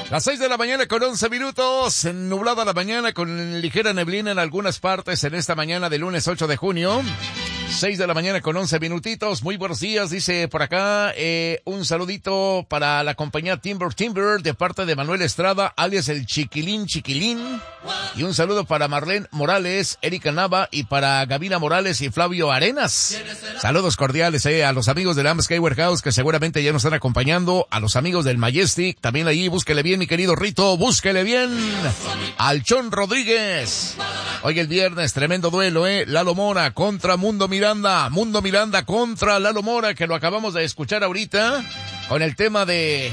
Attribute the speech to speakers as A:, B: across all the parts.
A: Las 6 de la mañana con 11 minutos, nublada la mañana con ligera neblina en algunas partes en esta mañana de lunes 8 de junio. 6 de la mañana con 11 minutitos. Muy buenos días, dice por acá, un saludito para la compañía Timber de parte de Manuel Estrada, alias el Chiquilín. Y un saludo para Marlene Morales, Erika Nava y para Gavina Morales y Flavio Arenas. Saludos cordiales a los amigos del Amsky Warehouse que seguramente ya nos están acompañando, a los amigos del Majestic, también ahí, búsquele bien mi querido Rito, búsquele bien al Chon Rodríguez. Hoy el viernes, tremendo duelo, Lalo Mora contra Mundo Miranda contra Lalo Mora, que lo acabamos de escuchar ahorita, con el tema de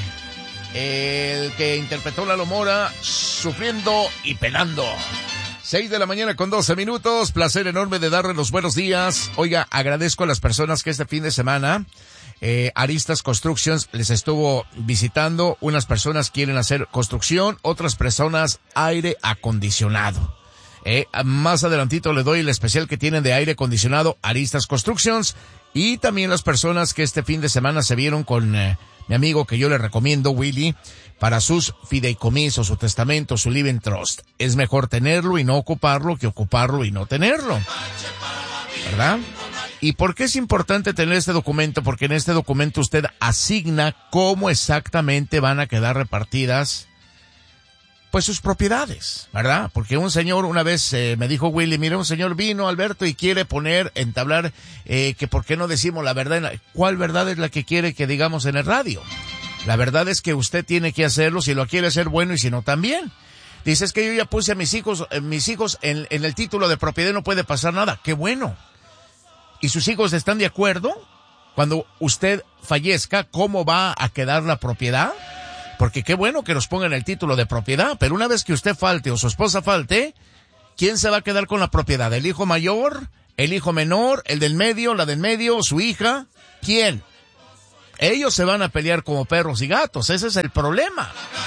A: el que interpretó Lalo Mora, Sufriendo y Penando. 6 de la mañana con 12 minutos, placer enorme de darle los buenos días. Oiga, agradezco a las personas que este fin de semana Aristas Constructions les estuvo visitando. Unas personas quieren hacer construcción, otras personas aire acondicionado. Más adelantito le doy el especial que tienen de aire acondicionado Aristas Constructions, y también las personas que este fin de semana se vieron con mi amigo que yo le recomiendo, Willy, para sus fideicomisos, su testamento, su living trust. Es mejor tenerlo y no ocuparlo que ocuparlo y no tenerlo, ¿verdad? ¿Y por qué es importante tener este documento? Porque en este documento usted asigna cómo exactamente van a quedar repartidas pues sus propiedades, ¿verdad? Porque un señor una vez me dijo, Willy, mira, un señor vino, Alberto, y quiere entablar que por qué no decimos la verdad. ¿Cuál verdad es la que quiere que digamos en el radio? La verdad es que usted tiene que hacerlo, si lo quiere hacer bueno y si no también. Dice, es que yo ya puse a mis hijos en el título de propiedad, no puede pasar nada. ¡Qué bueno! ¿Y sus hijos están de acuerdo? Cuando usted fallezca, ¿cómo va a quedar la propiedad? Porque qué bueno que nos pongan el título de propiedad, pero una vez que usted falte o su esposa falte, ¿quién se va a quedar con la propiedad? ¿El hijo mayor? ¿El hijo menor? ¿El del medio? ¿La del medio? ¿Su hija? ¿Quién? Ellos se van a pelear como perros y gatos. Ese es el problema.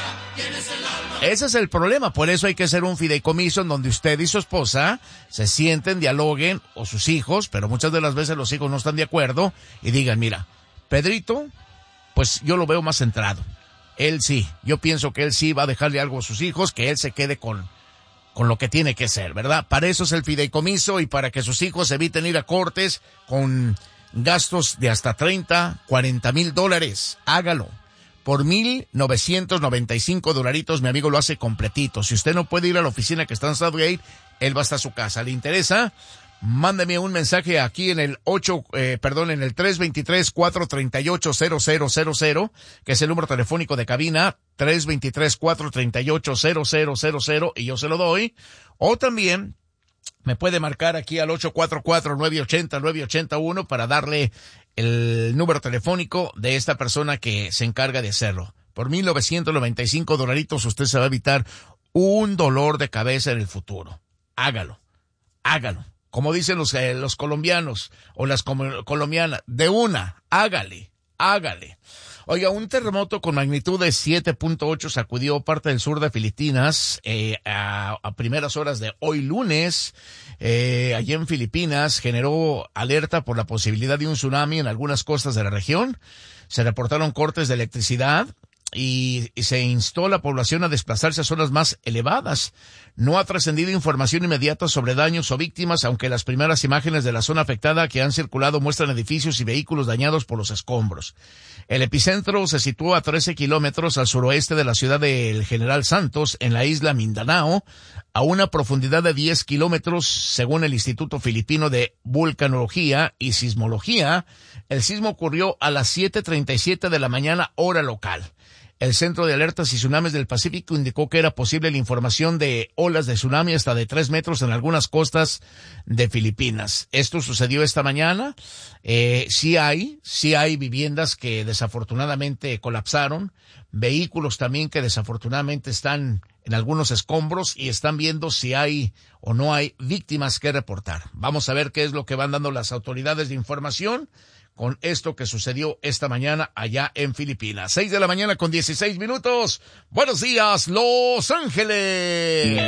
A: Ese es el problema. Por eso hay que hacer un fideicomiso en donde usted y su esposa se sienten, dialoguen, o sus hijos, pero muchas de las veces los hijos no están de acuerdo, y digan, mira, Pedrito, pues yo lo veo más centrado. Él sí, yo pienso que él sí va a dejarle algo a sus hijos, que él se quede con lo que tiene que ser, ¿verdad? Para eso es el fideicomiso, y para que sus hijos eviten ir a cortes con gastos de hasta $30,000-$40,000. Hágalo. Por $1,995, mi amigo lo hace completito. Si usted no puede ir a la oficina que está en Southgate, él va hasta su casa. ¿Le interesa? Mándeme un mensaje aquí en el 323-438-0000, que es el número telefónico de cabina, 323-438-0000, y yo se lo doy. O también me puede marcar aquí al 844-980-981 para darle el número telefónico de esta persona que se encarga de hacerlo. Por $1,995 usted se va a evitar un dolor de cabeza en el futuro. Hágalo. Como dicen los colombianos o las colombianas, de una, hágale. Oiga, un terremoto con magnitud de 7.8 sacudió parte del sur de Filipinas a primeras horas de hoy lunes. Allí en Filipinas generó alerta por la posibilidad de un tsunami en algunas costas de la región. Se reportaron cortes de electricidad y se instó a la población a desplazarse a zonas más elevadas. No ha trascendido información inmediata sobre daños o víctimas, aunque las primeras imágenes de la zona afectada que han circulado muestran edificios y vehículos dañados por los escombros. El epicentro se situó a 13 kilómetros al suroeste de la ciudad del General Santos, en la isla Mindanao, a una profundidad de 10 kilómetros, según el Instituto Filipino de Vulcanología y Sismología. El sismo ocurrió a las 7:37 de la mañana, hora local. El Centro de Alertas y Tsunamis del Pacífico indicó que era posible la información de olas de tsunami hasta de 3 metros en algunas costas de Filipinas. Esto sucedió esta mañana. Sí hay viviendas que desafortunadamente colapsaron, vehículos también que desafortunadamente están en algunos escombros y están viendo si hay o no hay víctimas que reportar. Vamos a ver qué es lo que van dando las autoridades de información con esto que sucedió esta mañana allá en Filipinas. 6 de la mañana con 16 minutos. Buenos días, Los Ángeles.